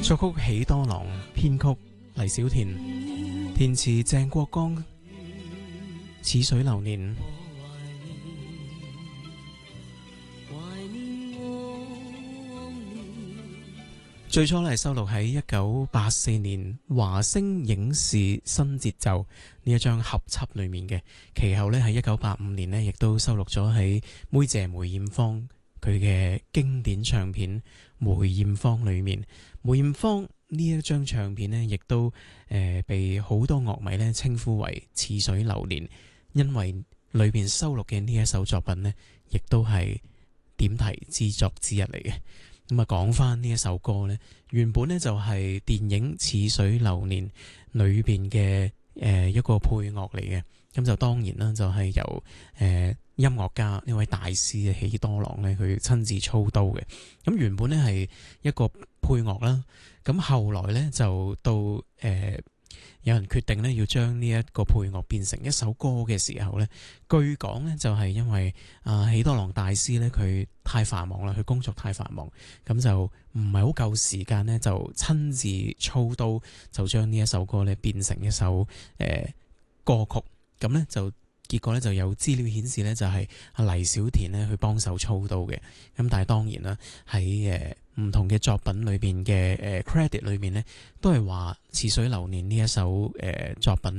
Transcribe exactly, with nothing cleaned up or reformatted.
作曲喜多郎，編曲黎小田，填詞鄭國江，似水流年。最初咧係收錄喺一九八四年華星影視新節奏呢一張合輯裏面嘅，其後咧喺一九八五年呢亦都收錄咗喺梅姐梅艷芳佢嘅經典唱片《梅艷芳》裏面。梅艷芳呢一張唱片呢，亦都誒、呃、被好多樂迷咧稱呼為似水流年，因為裏邊收錄嘅呢一首作品呢，亦都係點題之作之一嚟嘅。咁啊，講翻呢一首歌呢，原本呢就係電影《似水流年》裏邊嘅誒一個配樂嚟嘅。咁就當然啦，就係由誒、呃、音樂家呢位大師嘅喜多郎呢，佢親自操刀嘅。咁原本呢係一個配樂啦，咁後來呢，就到誒、呃、有人決定呢要將呢一個配樂變成一首歌嘅時候呢，據講呢就係因為啊喜多郎大師呢，佢太繁忙啦，佢工作太繁忙，咁就唔係好夠時間呢，就親自操刀就將呢一首歌呢變成一首誒、呃、歌曲。咁呢就結果呢就有資料顯示呢，就係阿黎小田呢去幫手操刀嘅。咁但係當然啦，喺誒唔同嘅作品裏邊嘅誒 credit 裏面呢，都係話似水流年呢一首誒作品